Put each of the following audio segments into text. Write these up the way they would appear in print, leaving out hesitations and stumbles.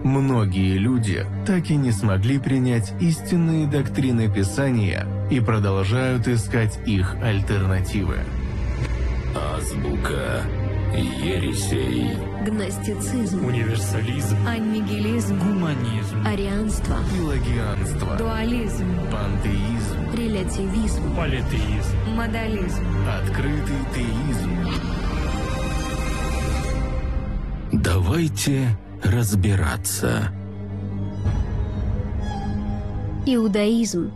Многие люди так и не смогли принять истинные доктрины Писания и продолжают искать их альтернативы. Азбука ересей. Гностицизм, универсализм, аннигилизм, гуманизм, арианство, Пелагианство, дуализм, пантеизм, релятивизм, политеизм, модализм. открытый теизм. Давайте разбираться. Иудаизм.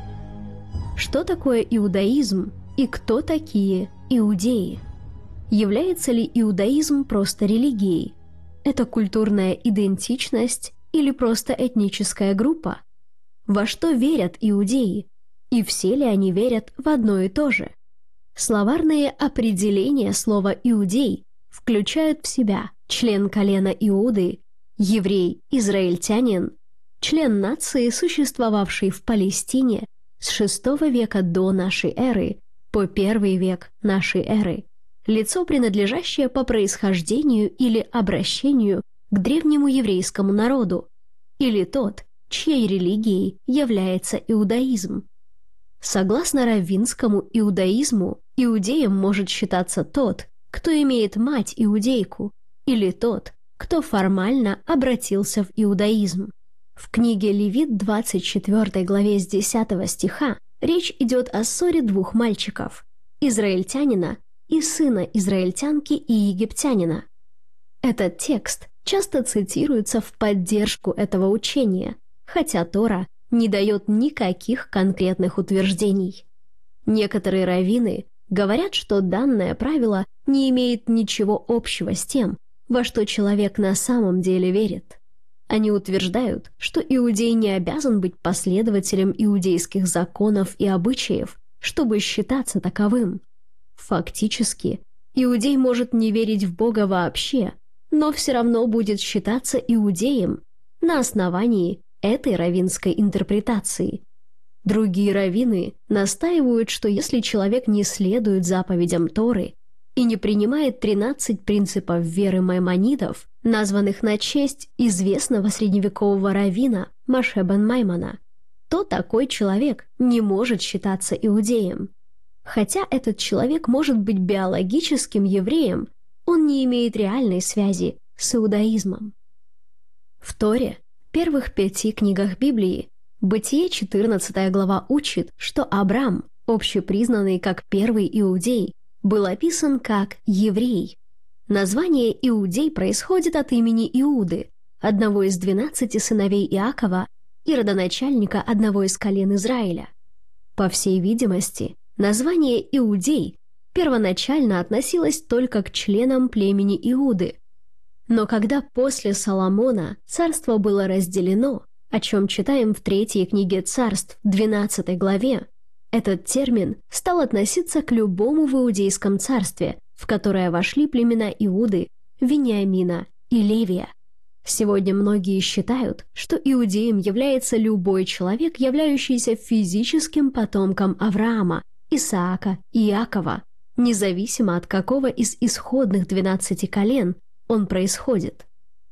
Что такое иудаизм и кто такие иудеи? Является ли иудаизм просто религией? Это культурная идентичность или просто этническая группа? Во что верят иудеи? И все ли они верят в одно и то же? Словарные определения слова «иудей» включают в себя член колена Иуды, еврей, израильтянин, член нации, существовавшей в Палестине с VI века до нашей эры по I век нашей эры, лицо, принадлежащее по происхождению или обращению к древнему еврейскому народу, или тот, чьей религией является иудаизм. Согласно раввинскому иудаизму, иудеем может считаться тот, кто имеет мать-иудейку, или тот, кто формально обратился в иудаизм. В книге Левит 24 главе с 10 стиха речь идет о ссоре двух мальчиков – израильтянина и сына израильтянки и египтянина. Этот текст часто цитируется в поддержку этого учения, хотя Тора не дает никаких конкретных утверждений. Некоторые раввины говорят, что данное правило не имеет ничего общего с тем, во что человек на самом деле верит. Они утверждают, что иудей не обязан быть последователем иудейских законов и обычаев, чтобы считаться таковым. Фактически, иудей может не верить в Бога вообще, но все равно будет считаться иудеем на основании этой раввинской интерпретации. Другие раввины настаивают, что если человек не следует заповедям Торы и не принимает 13 принципов веры маймонидов, названных на честь известного средневекового раввина Моше бен Маймона, то такой человек не может считаться иудеем. Хотя этот человек может быть биологическим евреем, он не имеет реальной связи с иудаизмом. В Торе, первых 5 книгах Библии, Бытие 14 глава учит, что Авраам, общепризнанный как первый иудей, был описан как еврей. Название «иудей» происходит от имени Иуды, одного из 12 сыновей Иакова и родоначальника одного из колен Израиля. По всей видимости, название «иудей» первоначально относилось только к членам племени Иуды. Но когда после Соломона царство было разделено, о чем читаем в 3 книге Царств, 12 главе, этот термин стал относиться к любому в иудейском царстве, в которое вошли племена Иуды, Вениамина и Левия. Сегодня многие считают, что иудеем является любой человек, являющийся физическим потомком Авраама, Исаака и Иакова, независимо от какого из исходных 12 колен он происходит.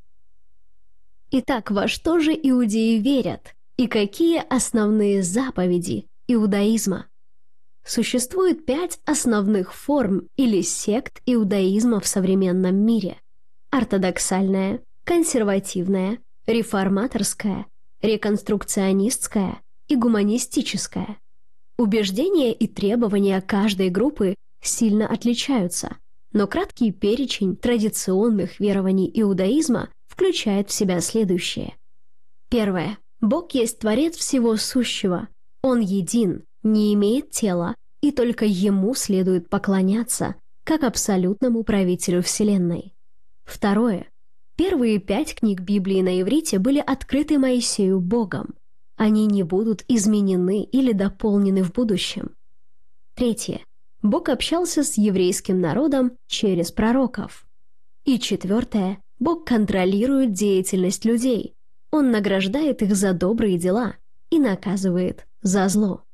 Итак, во что же иудеи верят и какие основные заповеди иудаизма? Существует 5 основных форм или сект иудаизма в современном мире: ортодоксальная, консервативная, реформаторская, реконструкционистская и гуманистическая. Убеждения и требования каждой группы сильно отличаются, но краткий перечень традиционных верований иудаизма включает в себя следующее. Первое. Бог есть Творец всего сущего. Он един, не имеет тела, и только Ему следует поклоняться, как абсолютному правителю Вселенной. Второе. Первые 5 книг Библии на иврите были открыты Моисею Богом. Они не будут изменены или дополнены в будущем. Третье. Бог общался с еврейским народом через пророков. И четвертое. Бог контролирует деятельность людей. Он награждает их за добрые дела и наказывает за зло.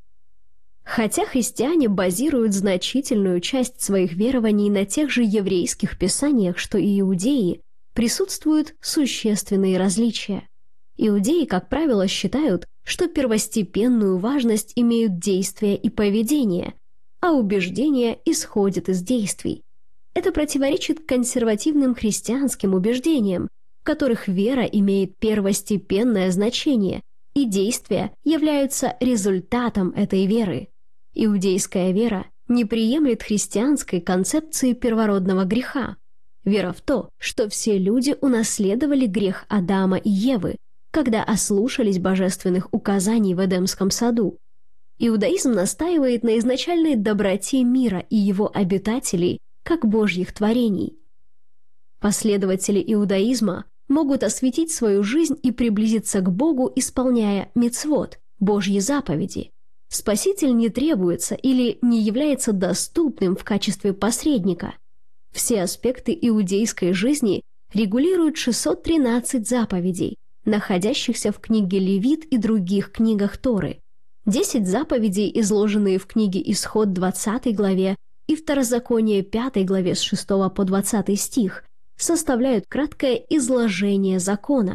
Хотя христиане базируют значительную часть своих верований на тех же еврейских писаниях, что и иудеи, присутствуют существенные различия. Иудеи, как правило, считают, что первостепенную важность имеют действия и поведение, а убеждения исходят из действий. Это противоречит консервативным христианским убеждениям, в которых вера имеет первостепенное значение, и действия являются результатом этой веры. Иудейская вера не приемлет христианской концепции первородного греха. Вера в то, что все люди унаследовали грех Адама и Евы, когда ослушались божественных указаний в Эдемском саду. Иудаизм настаивает на изначальной доброте мира и его обитателей как божьих творений. Последователи иудаизма могут осветить свою жизнь и приблизиться к Богу, исполняя мицвот, Божьи заповеди. Спаситель не требуется или не является доступным в качестве посредника. Все аспекты иудейской жизни регулируют 613 заповедей, находящихся в книге Левит и других книгах Торы. 10 заповедей, изложенные в книге Исход 20 главе и Второзаконие 5 главе с 6 по 20 стих, составляют краткое изложение закона.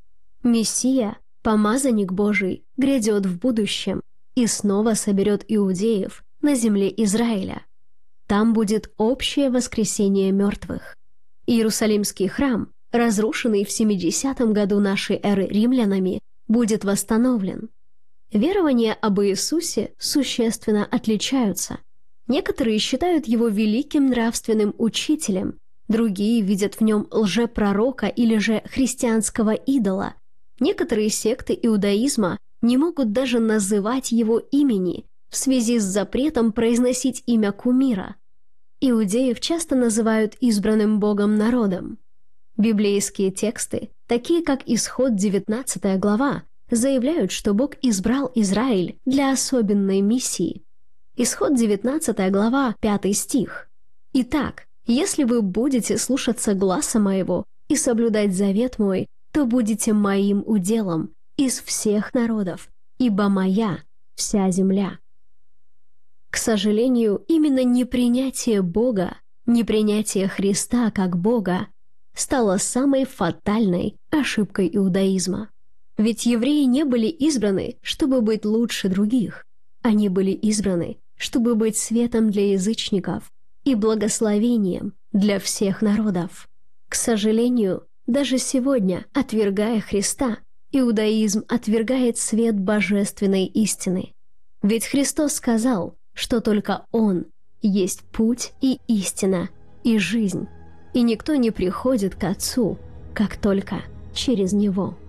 Мессия, помазанник Божий, грядет в будущем и снова соберет иудеев на земле Израиля. Там будет общее воскресение мертвых. Иерусалимский храм, разрушенный в 70 году нашей эры римлянами, будет восстановлен. Верования об Иисусе существенно отличаются. Некоторые считают его великим нравственным учителем, другие видят в нем лжепророка или же христианского идола. Некоторые секты иудаизма не могут даже называть его имени в связи с запретом произносить имя кумира. Иудеев часто называют избранным Богом народом. Библейские тексты, такие как Исход 19 глава, заявляют, что Бог избрал Израиль для особенной миссии. Исход 19 глава, 5 стих. «Итак, если вы будете слушаться гласа моего и соблюдать завет мой, то будете моим уделом из всех народов, ибо моя вся земля». К сожалению, именно непринятие Бога, непринятие Христа как Бога, стало самой фатальной ошибкой иудаизма. Ведь евреи не были избраны, чтобы быть лучше других. Они были избраны, чтобы быть светом для язычников и благословением для всех народов. К сожалению, даже сегодня, отвергая Христа, иудаизм отвергает свет божественной истины. Ведь Христос сказал, что только Он есть путь и истина, и жизнь, и никто не приходит к Отцу, как только через Него.